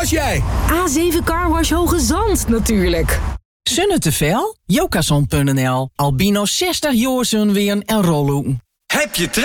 was jij? A7 Carwash Hoge Zand, natuurlijk. Zonne te veel? Jokason.nl. Albino 60 jaar weer en rollen. Heb je